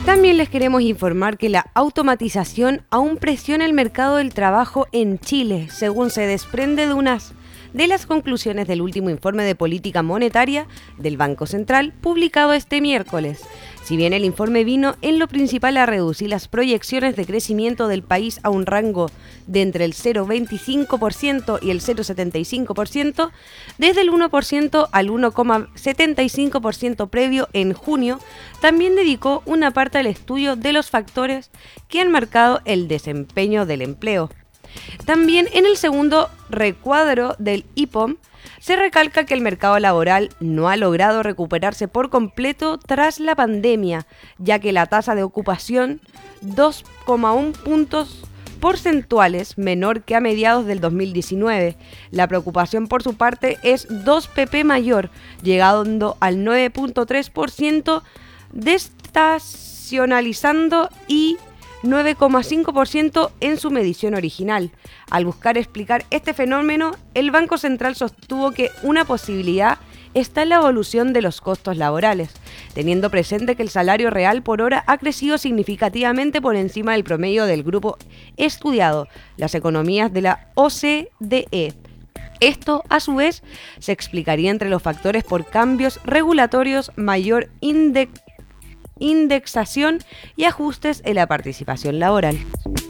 También les queremos informar que la automatización aún presiona el mercado del trabajo en Chile, según se desprende de las conclusiones del último informe de política monetaria del Banco Central publicado este miércoles. Si bien el informe vino en lo principal a reducir las proyecciones de crecimiento del país a un rango de entre el 0,25% y el 0,75%, desde el 1% al 1,75% previo en junio, también dedicó una parte al estudio de los factores que han marcado el desempeño del empleo. También en el segundo recuadro del IPOM se recalca que el mercado laboral no ha logrado recuperarse por completo tras la pandemia, ya que la tasa de ocupación 2,1 puntos porcentuales menor que a mediados del 2019. La preocupación por su parte es 2 pp mayor, llegando al 9,3%, desestacionalizando y 9,5% en su medición original. Al buscar explicar este fenómeno, el Banco Central sostuvo que una posibilidad está en la evolución de los costos laborales, teniendo presente que el salario real por hora ha crecido significativamente por encima del promedio del grupo estudiado, las economías de la OCDE. Esto, a su vez, se explicaría entre los factores por cambios regulatorios, mayor indexación y ajustes en la participación laboral.